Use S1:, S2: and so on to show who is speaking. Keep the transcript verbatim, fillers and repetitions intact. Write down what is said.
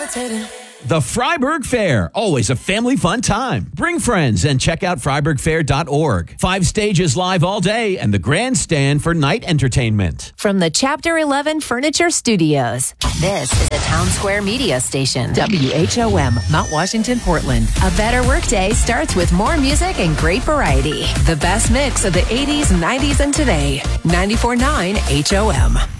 S1: levitating.
S2: The Freiburg Fair, always a family fun time. Bring friends and check out freiburg fair dot org. Five stages live all day and the grandstand for night entertainment.
S3: From the Chapter eleven Furniture Studios, this is a Town Square media station. W H O M, Mount Washington, Portland. A better workday starts with more music and great variety. The best mix of the eighties, nineties, and today. ninety-four point nine H O M.